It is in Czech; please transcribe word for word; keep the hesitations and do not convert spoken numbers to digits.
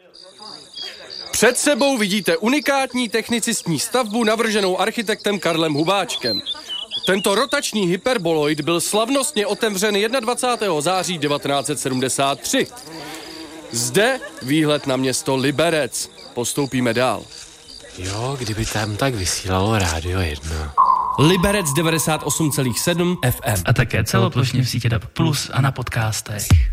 Před sebou vidíte unikátní technicistní stavbu navrženou architektem Karlem Hubáčkem. Tento rotační hyperboloid byl slavnostně otevřen dvacátého prvního září devatenáct set sedmdesát tři. Zde výhled na město Liberec. Postoupíme dál. Jo, kdyby tam tak vysílalo Rádio jedna. Liberec devadesát osm celá sedm F M. A také celoplošně v síti D A B plus a na podcastech.